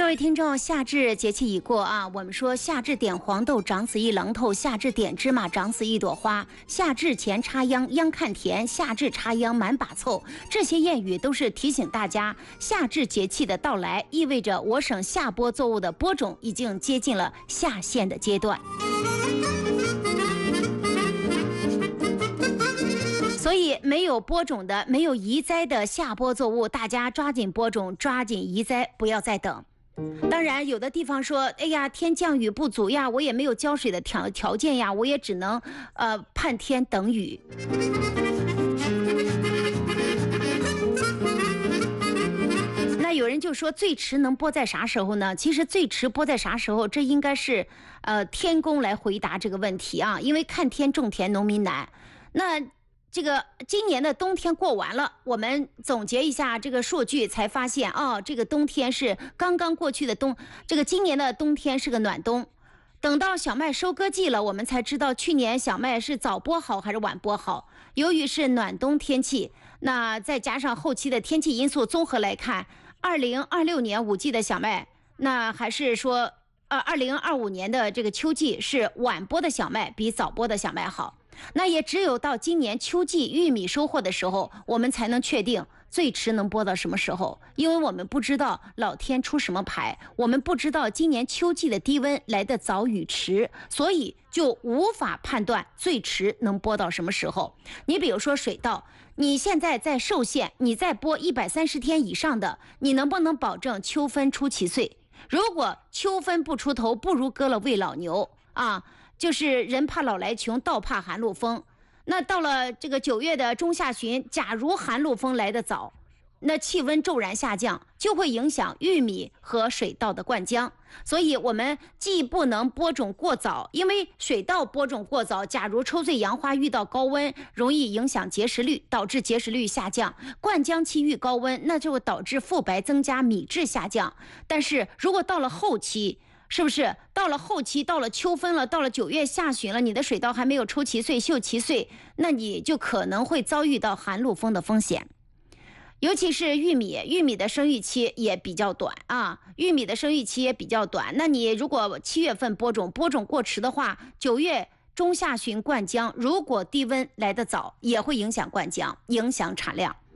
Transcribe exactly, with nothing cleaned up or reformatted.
位听众，夏至节气已过啊，我们说夏至点黄豆长死一榔头，夏至点芝麻长死一朵花，夏至前插秧秧看田，夏至插秧满把凑。这些谚语都是提醒大家，夏至节气的到来意味着我省夏播作物的播种已经接近了下线的阶段。所以没有播种的、没有移栽的夏播作物，大家抓紧播种，抓紧移栽，不要再等。当然有的地方说，哎呀，天降雨不足呀，我也没有浇水的条条件呀，我也只能呃盼天等雨。那有人就说最迟能播在啥时候呢？其实最迟播在啥时候，这应该是呃天公来回答这个问题啊，因为看天种田农民难。那这个今年的冬天过完了，我们总结一下这个数据，才发现哦，这个冬天是刚刚过去的冬，这个今年的冬天是个暖冬。等到小麦收割季了，我们才知道去年小麦是早播好还是晚播好。由于是暖冬天气，那再加上后期的天气因素，综合来看，二零二六年五季的小麦，那还是说呃二零二五年的这个秋季是晚播的小麦比早播的小麦好。那也只有到今年秋季玉米收获的时候，我们才能确定最迟能播到什么时候，因为我们不知道老天出什么牌，我们不知道今年秋季的低温来得早与迟，所以就无法判断最迟能播到什么时候。你比如说水稻，你现在在受限，你再播一百三十天以上的，你能不能保证秋分出其穗？如果秋分不出头，不如割了喂老牛啊！就是人怕老来穷，道怕寒露风。那到了这个九月的中下旬，假如寒露风来得早，那气温骤然下降，就会影响玉米和水稻的灌浆。所以我们既不能播种过早，因为水稻播种过早，假如抽穗杨花遇到高温，容易影响结实率，导致结实率下降。灌浆期遇高温，那就会导致覆白增加，米质下降。但是如果到了后期，是不是到了后期，到了秋分了，到了九月下旬了，你的水稻还没有抽其穗、秀其穗，那你就可能会遭遇到寒露风的风险。尤其是玉米，玉米的生育期也比较短啊，玉米的生育期也比较短。那你如果七月份播种，播种过迟的话，九月中下旬灌浆，如果低温来得早，也会影响灌浆，影响产量。